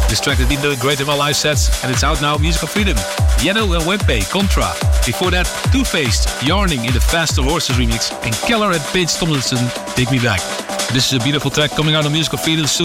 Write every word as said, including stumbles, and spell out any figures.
This track has been doing great in my live sets, and it's out now, Musical Freedom. Yano and Wempe, Contra. Before that, Two-Faced, Yarning in the Faster Horses remix, and Keller and Paige Tomlinson, Take Me Back. This is a beautiful track coming out on Musical Freedom soon.